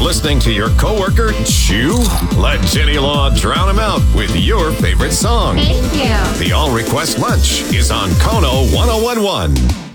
listening to your coworker chew? Let Jenny Law drown him out with your favorite song. Thank you. The All Request Lunch is on Kono 1011.